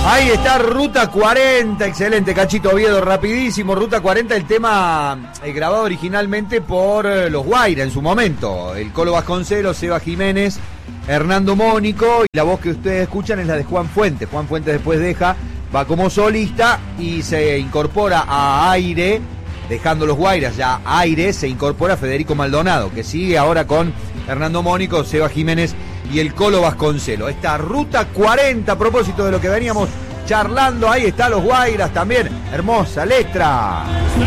Ahí está Ruta 40, excelente, Cachito Oviedo, rapidísimo. Ruta 40, el tema grabado originalmente por los Guaira en su momento. El Colo Vasconcelos, Seba Jiménez, Hernando Mónico, y la voz que ustedes escuchan es la de Juan Fuentes. Juan Fuentes después va como solista y se incorpora a Aire, dejando los Guairas ya Aire, se incorpora Federico Maldonado, que sigue ahora con Hernando Mónico, Seba Jiménez y el Colo Vasconcelo. Esta Ruta 40, a propósito de lo que veníamos charlando, ahí está los Guairas también, hermosa letra.